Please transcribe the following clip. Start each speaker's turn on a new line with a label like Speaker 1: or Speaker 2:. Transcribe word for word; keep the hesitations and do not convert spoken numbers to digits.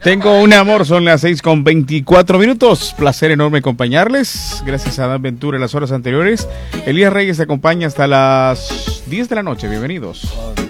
Speaker 1: Tengo un amor, son las seis con veinticuatro minutos. Placer enorme acompañarles. Gracias a Dan Ventura en las horas anteriores. Elías Reyes te acompaña hasta las diez de la noche. Bienvenidos.